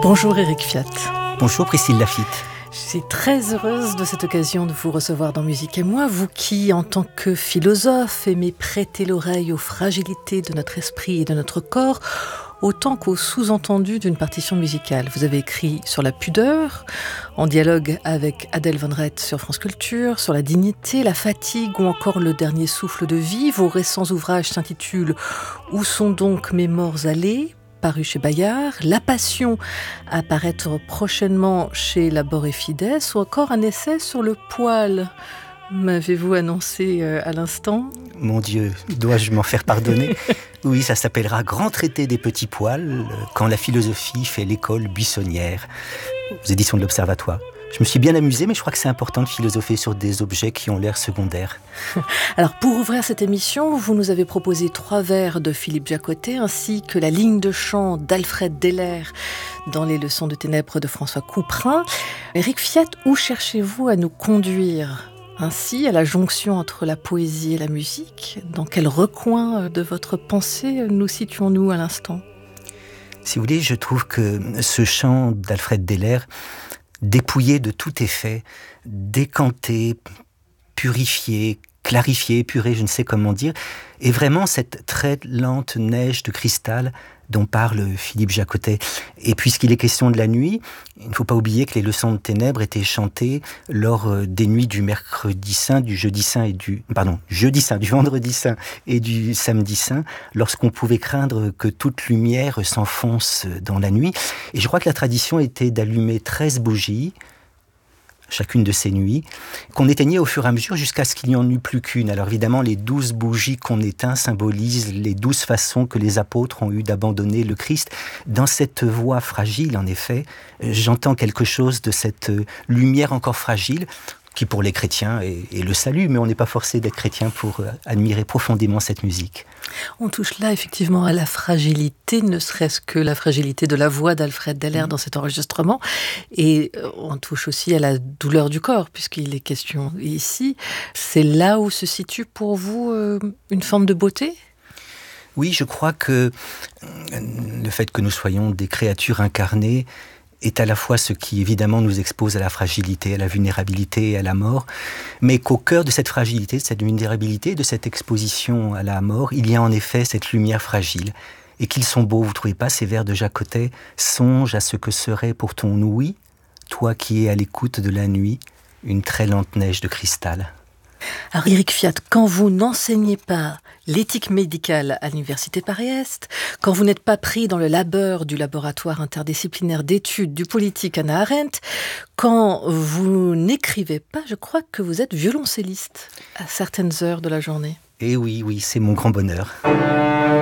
Bonjour Éric Fiat. Bonjour Priscille Laffitte. Je suis très heureuse de cette occasion de vous recevoir dans Musique et moi, vous qui, en tant que philosophe, aimez prêter l'oreille aux fragilités de notre esprit et de notre corps, autant qu'aux sous-entendus d'une partition musicale. Vous avez écrit sur la pudeur, en dialogue avec Adèle Van Rett sur France Culture, sur la dignité, la fatigue ou encore le dernier souffle de vie. Vos récents ouvrages s'intitulent « Où sont donc mes morts allés ?» paru chez Bayard, La Passion à paraître prochainement chez Labor et Fides, ou encore un essai sur le poil. M'avez-vous annoncé à l'instant ? Mon Dieu, dois-je m'en faire pardonner ? Oui, ça s'appellera Grand traité des petits poils, quand la philosophie fait l'école buissonnière, aux éditions de l'Observatoire. Je me suis bien amusé, mais je crois que c'est important de philosopher sur des objets qui ont l'air secondaires. Alors, pour ouvrir cette émission, vous nous avez proposé 3 vers de Philippe Jacotet, ainsi que la ligne de chant d'Alfred Deller dans les leçons de ténèbres de François Couperin. Éric Fiat, où cherchez-vous à nous conduire ainsi, à la jonction entre la poésie et la musique? Dans quel recoin de votre pensée nous situons-nous à l'instant ? Si vous voulez, je trouve que ce chant d'Alfred Deller, dépouillé de tout effet, décanté, purifié, clarifié, épuré, je ne sais comment dire, est vraiment cette très lente neige de cristal dont parle Philippe Jacotet. Et puisqu'il est question de la nuit, il ne faut pas oublier que les leçons de ténèbres étaient chantées lors des nuits du mercredi saint, du jeudi saint et du vendredi saint et du samedi saint, lorsqu'on pouvait craindre que toute lumière s'enfonce dans la nuit. Et je crois que la tradition était d'allumer 13 bougies, chacune de ces nuits, qu'on éteignait au fur et à mesure jusqu'à ce qu'il n'y en eût plus qu'une. Alors évidemment, les 12 bougies qu'on éteint symbolisent les 12 façons que les apôtres ont eu d'abandonner le Christ. Dans cette voix fragile, en effet, j'entends quelque chose de cette lumière encore fragile, qui pour les chrétiens est le salut, mais on n'est pas forcé d'être chrétien pour admirer profondément cette musique. On touche là effectivement à la fragilité, ne serait-ce que la fragilité de la voix d'Alfred Deller dans cet enregistrement, et on touche aussi à la douleur du corps, puisqu'il est question ici. C'est là où se situe pour vous une forme de beauté ? Oui, je crois que le fait que nous soyons des créatures incarnées est à la fois ce qui évidemment nous expose à la fragilité, à la vulnérabilité et à la mort, mais qu'au cœur de cette fragilité, de cette vulnérabilité, de cette exposition à la mort, il y a en effet cette lumière fragile. Et qu'ils sont beaux, vous trouvez pas, ces vers de Jacotet ? Songe à ce que serait pour ton ouïe, toi qui es à l'écoute de la nuit, une très lente neige de cristal. Alors Éric Fiat, quand vous n'enseignez pas l'éthique médicale à l'Université Paris-Est, quand vous n'êtes pas pris dans le labeur du laboratoire interdisciplinaire d'études du politique Hannah Arendt, quand vous n'écrivez pas, je crois que vous êtes violoncelliste à certaines heures de la journée. Et oui, c'est mon grand bonheur.